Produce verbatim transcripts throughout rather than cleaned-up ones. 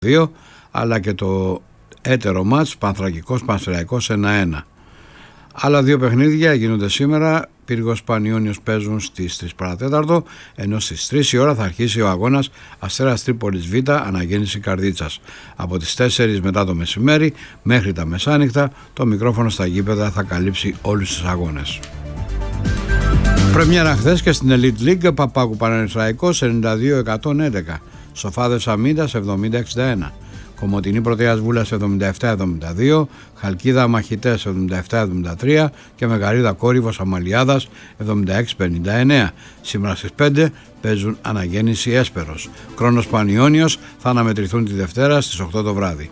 δύο, αλλά και το έτερο μάτς Πανθρακικός Πανσεραϊκός ένα ένα. Άλλα δύο παιχνίδια γίνονται σήμερα. Πύργος Πανιώνιος παίζουν στις τρεις παρά τέταρτο, ενώ στις τρεις η ώρα θα αρχίσει ο αγώνας Αστέρας Τρίπολης Β Αναγέννηση Καρδίτσας. Από τις τέσσερις μετά το μεσημέρι μέχρι τα μεσάνυχτα το μικρόφωνο στα γήπεδα θα καλύψει όλους τους αγώνες. Πρεμιέρα χθες και στην Elite League, Παπάκου Πανερθραϊκός ενενήντα δύο εκατόν έντεκα, Σοφάδες Αμίντας εβδομήντα εξήντα ένα, Κομοτηνή Πρωτείας Βούλας εβδομήντα επτά εβδομήντα δύο, Χαλκίδα Μαχητές εβδομήντα επτά εβδομήντα τρία και Μεγαρίδα Κόρυβος Αμαλιάδας εβδομήντα έξι πενήντα εννέα. Σήμερα στις πέντε παίζουν Αναγέννηση Έσπερος. Κρόνος Πανιώνιος θα αναμετρηθούν τη Δευτέρα στις οκτώ το βράδυ.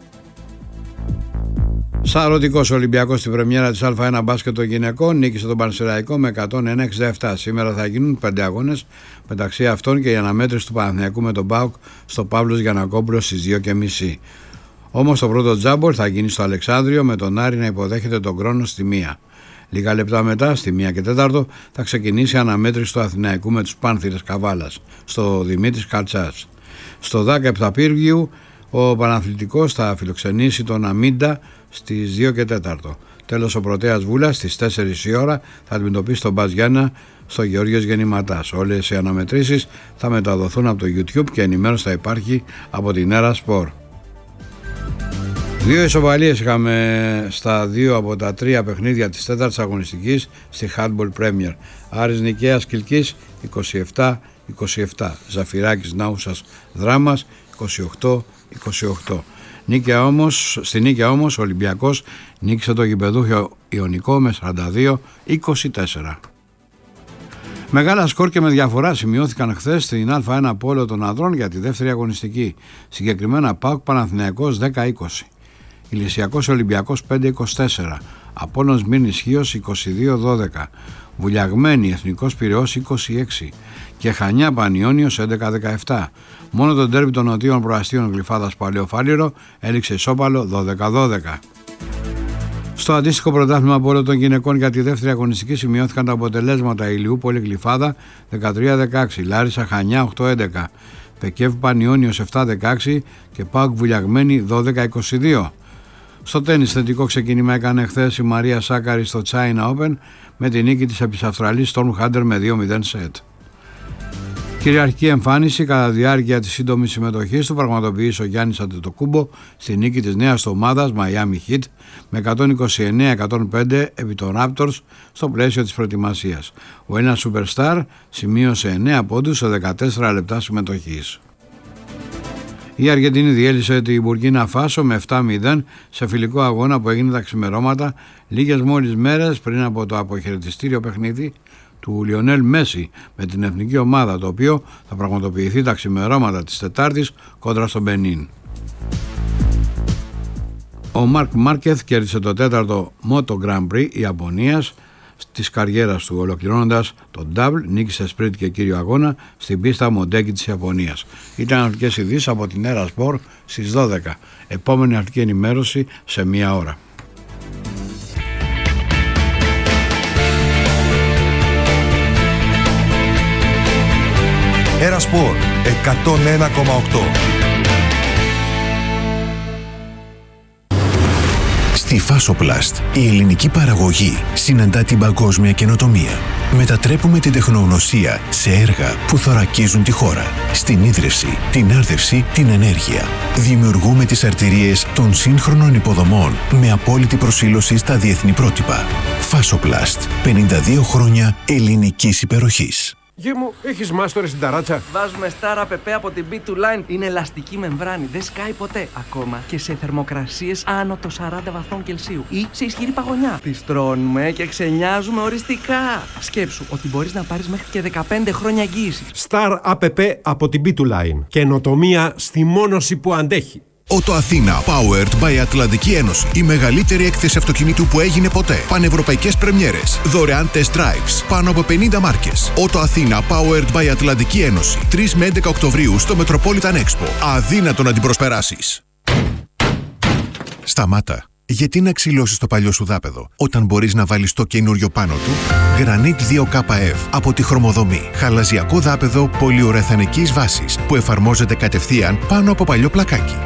Σαρωτικός Ολυμπιακός στην πρεμιέρα της Α ένα μπάσκετ των γυναικών νίκησε τον Πανσεραϊκό με εκατόν ένα εξήντα επτά. Σήμερα θα γίνουν πέντε αγώνες, μεταξύ αυτών και η αναμέτρηση του Παναθηναϊκού με τον ΠΑΟΚ στο Παύλος Γιαννακόπουλος στις δύο και μισή. Όμως το πρώτο τζάμπολ θα γίνει στο Αλεξάνδριο με τον Άρη να υποδέχεται τον Κρόνο στη μία. Λίγα λεπτά μετά, στη μία και τέταρτο, θα ξεκινήσει η αναμέτρηση του Αθηναϊκού με τους Πάνθυρες Καβάλας στο Δημήτρης Καλτσάς. Στο ΔΑΚ Επταπύργιου ο Παναθλητικός θα φιλοξενήσει τον Αμίντα στις δύο και τέταρτο. Τέλος, ο Πρωτέας Βούλας στις τέσσερις η ώρα θα αντιμετωπίσει τον Μπας Γιάννα στο Γεώργιος Γεννηματάς. Όλες οι αναμετρήσεις θα μεταδοθούν από το YouTube και ενημέρωση θα υπάρχει από την Έρα Σπορ. Δύο ισοβαλίες είχαμε στα δύο από τα τρία παιχνίδια της τέταρτης αγωνιστικής στη Handball Premier. Άρης Νικαίας Κιλκής είκοσι επτά είκοσι επτά, Ζαφυράκης Νάουσας Δράμας είκοσι οκτώ είκοσι οκτώ. Νίκαια όμως, στη Νίκαια όμως ο Ολυμπιακός νίκησε το γηπεδούχιο Ιωνικό με σαράντα δύο είκοσι τέσσερα. Μεγάλα σκορ και με διαφορά σημειώθηκαν χθες στην Α ένα Πόλο των Ανδρών για τη δεύτερη αγωνιστική. Συγκεκριμένα ΠΑΟΚ Παναθηναϊκός δέκα είκοσι, Ηλυσιακός Ολυμπιακός πέντε είκοσι τέσσερα, Απόλλωνας Μύρνης Χίος είκοσι δύο δώδεκα, Βουλιαγμένη Εθνικός Πειραιώς είκοσι έξι και Χανιά Πανιώνιος έντεκα δεκαεπτά. Μόνο το ντέρμπι των νοτίων προαστίων Γλυφάδας Παλαιοφάλιρο έληξε ισόπαλο δώδεκα δώδεκα. Στο αντίστοιχο πρωτάθλημα από όλων των γυναικών για τη δεύτερη αγωνιστική σημειώθηκαν τα αποτελέσματα Ηλιούπολη Γλυφάδα δεκατρία δεκαέξι, Λάρισα Χανιά οκτώ έντεκα, Πεκεύ Πανιώνιος επτά δεκαέξι και ΠΑΟΚ Βουλιαγμένη δώδεκα είκοσι δύο. Στο τένις θετικό ξεκίνημα έκανε χθες η Μαρία Σάκαρη στο China Open με τη νίκη της επί της Αυστραλής Storm Hunter με δύο μηδέν σετ. Κυριαρχική εμφάνιση κατά διάρκεια της σύντομης συμμετοχής του πραγματοποίησε ο Γιάννης Αντετοκούμπο στη νίκη της νέας του ομάδας Miami Heat με εκατόν είκοσι εννέα εκατόν πέντε επί των Raptors στο πλαίσιο της προετοιμασίας. Ο ένας Superstar σημείωσε εννέα πόντους σε δεκατέσσερα λεπτά συμμετοχής. Η Αργεντινή διέλυσε την Μπουρκίνα Φάσο με επτά μηδέν σε φιλικό αγώνα που έγινε τα ξημερώματα λίγες μόλις μέρες πριν από το αποχαιρετιστήριο παιχνίδι του Λιονέλ Μέση με την εθνική ομάδα, το οποίο θα πραγματοποιηθεί τα ξημερώματα της Τετάρτης κόντρα στο Μπενίν. Ο Μάρκ Μάρκεθ κέρδισε το τέταρτο Moto Grand Prix Ιαπωνίας της καριέρας του, ολοκληρώνοντας τον double, νίκησε σπριντ και κύριο αγώνα στην πίστα Μοντέκι της Ιαπωνίας. Ήταν αθλητικές ειδήσεις από την Έρα Σπορ στις δώδεκα. Επόμενη αθλητική ενημέρωση σε μία ώρα. Έρα Σπορ εκατόν ένα κόμμα οκτώ. Στη Φάσοπλαστ, η ελληνική παραγωγή συναντά την παγκόσμια καινοτομία. Μετατρέπουμε την τεχνογνωσία σε έργα που θωρακίζουν τη χώρα. Στην ίδρυυση, την άρδευση, την ενέργεια. Δημιουργούμε τις αρτηρίες των σύγχρονων υποδομών με απόλυτη προσήλωση στα διεθνή πρότυπα. Φάσοπλαστ, πενήντα δύο χρόνια ελληνικής υπεροχής. Γε μου, έχεις μάστορες στην ταράτσα? Βάζουμε Star App από την μπι του Line. Είναι ελαστική μεμβράνη, δεν σκάει ποτέ. Ακόμα και σε θερμοκρασίες άνω των σαράντα βαθμών Κελσίου ή σε ισχυρή παγωνιά. Τις τρώνουμε και ξενιάζουμε οριστικά. Σκέψου ότι μπορείς να πάρεις μέχρι και δεκαπέντε χρόνια εγγύηση. Star App από την μπι του Line. Καινοτομία στη μόνωση που αντέχει. Ότο Αθήνα, powered by Ατλαντική Ένωση. Η μεγαλύτερη έκθεση αυτοκινήτου που έγινε ποτέ. Πανευρωπαϊκές πρεμιέρες. Δωρεάν test drives. Πάνω από πενήντα μάρκες. Ότο Αθήνα, powered by Ατλαντική Ένωση. τρεις με έντεκα Οκτωβρίου στο Metropolitan Expo. Αδύνατο να την προσπεράσεις. Σταμάτα. Γιατί να ξυλώσεις το παλιό σου δάπεδο, όταν μπορείς να βάλεις το καινούριο πάνω του? Granite δύο κέι εφ από τη Χρωμοδομή. Χαλαζιακό δάπεδο πολυουρεθανικής βάσης που εφαρμόζεται κατευθείαν πάνω από παλιό πλακάκι.